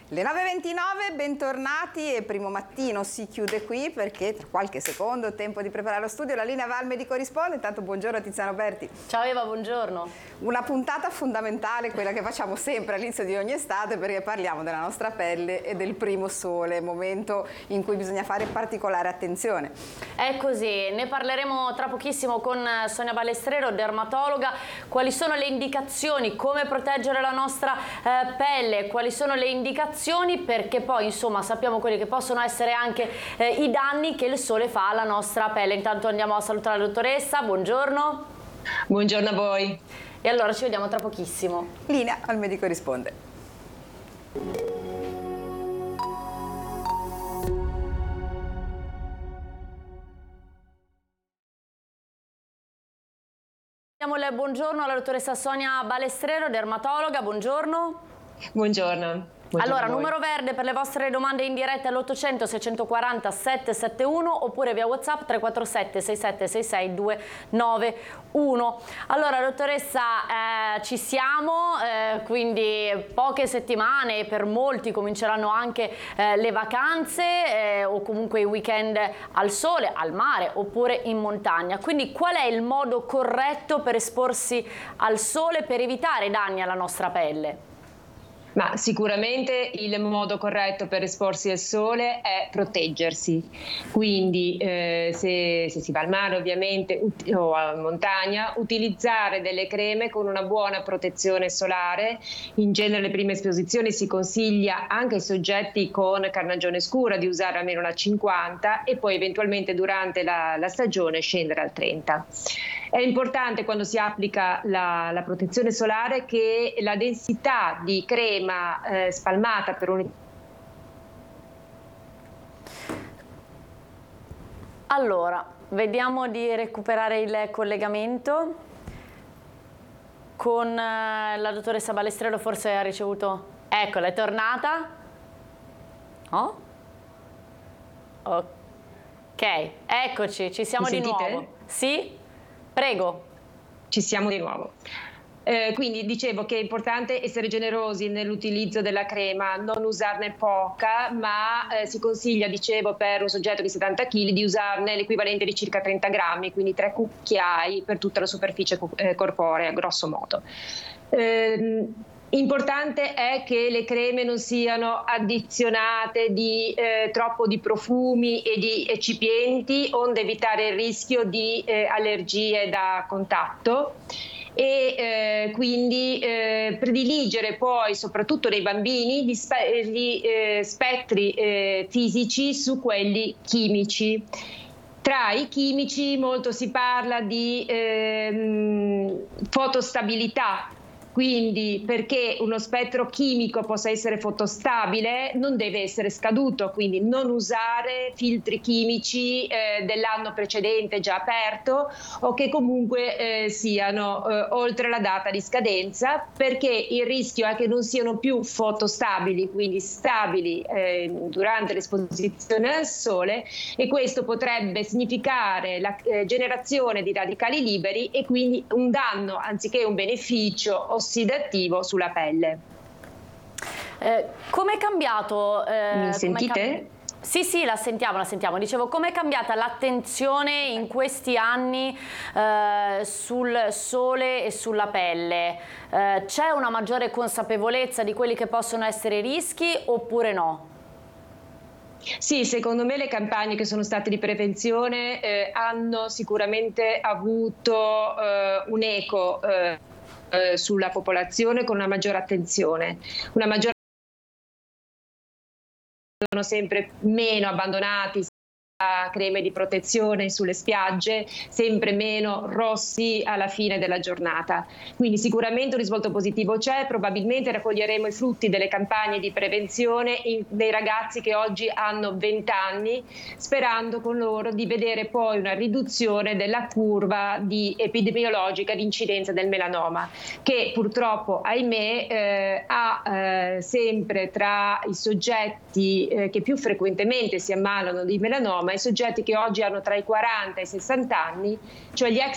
Le 9:29, bentornati e primo mattino si chiude qui perché tra qualche secondo è tempo di preparare lo studio. La linea va al medico risponde. Intanto buongiorno a Tiziano Berti. Ciao Eva, buongiorno. Una puntata fondamentale, quella che facciamo sempre all'inizio di ogni estate, perché parliamo della nostra pelle e del primo sole, momento in cui bisogna fare particolare attenzione. È così, ne parleremo tra pochissimo con Sonia Balestrero, dermatologa. Quali sono le indicazioni, come proteggere la nostra pelle, quali sono le indicazioni, perché poi insomma sappiamo quelli che possono essere anche i danni che il sole fa alla nostra pelle. Intanto andiamo a salutare la dottoressa, buongiorno. Buongiorno a voi. E allora ci vediamo tra pochissimo. Linea al medico risponde. Diamo il buongiorno alla dottoressa Sonia Balestrero, dermatologa, buongiorno. Buongiorno. Allora, numero verde per le vostre domande in diretta all'800 640 771 oppure via WhatsApp 347 6766 291. Allora, dottoressa, ci siamo, quindi poche settimane, per molti cominceranno anche le vacanze o comunque i weekend al sole, al mare oppure in montagna. Quindi qual è il modo corretto per esporsi al sole per evitare i danni alla nostra pelle? Ma sicuramente il modo corretto per esporsi al sole è proteggersi, quindi se si va al mare ovviamente o a montagna, utilizzare delle creme con una buona protezione solare. In genere le prime esposizioni si consiglia anche ai soggetti con carnagione scura di usare almeno una 50 e poi eventualmente durante la stagione scendere al 30. È importante quando si applica la protezione solare che la densità di crema spalmata per un... Allora, vediamo di recuperare il collegamento con la dottoressa Balestrero, forse ha ricevuto... Eccola, è tornata? Oh? Ok, eccoci, ci siamo di nuovo. Sì? Prego. Ci siamo di nuovo. Quindi dicevo che è importante essere generosi nell'utilizzo della crema, non usarne poca, ma si consiglia, dicevo, per un soggetto di 70 kg di usarne l'equivalente di circa 30 grammi, quindi 3 cucchiai per tutta la superficie corporea, grosso modo. Importante è che le creme non siano addizionate troppo di profumi e di eccipienti, onde evitare il rischio di allergie da contatto. E quindi prediligere poi soprattutto nei bambini gli spettri fisici su quelli chimici. Tra i chimici molto si parla di fotostabilità. Quindi perché uno spettro chimico possa essere fotostabile non deve essere scaduto, quindi non usare filtri chimici dell'anno precedente già aperto o che comunque siano oltre la data di scadenza, perché il rischio è che non siano più fotostabili, quindi stabili durante l'esposizione al sole, e questo potrebbe significare la generazione di radicali liberi e quindi un danno anziché un beneficio ossidativo sulla pelle. Come è cambiato? Mi sentite? Sì, la sentiamo. Dicevo, come è cambiata l'attenzione in questi anni sul sole e sulla pelle? C'è una maggiore consapevolezza di quelli che possono essere i rischi oppure no? Sì, secondo me le campagne che sono state di prevenzione hanno sicuramente avuto un'eco sulla popolazione con una maggiore attenzione, sono sempre meno abbandonati creme di protezione sulle spiagge, sempre meno rossi alla fine della giornata. Quindi sicuramente un risvolto positivo c'è, probabilmente raccoglieremo i frutti delle campagne di prevenzione dei ragazzi che oggi hanno 20 anni, sperando con loro di vedere poi una riduzione della curva epidemiologica di incidenza del melanoma, che purtroppo, ahimè, ha sempre tra i soggetti che più frequentemente si ammalano di melanoma i soggetti che oggi hanno tra i 40 e i 60 anni, cioè gli ex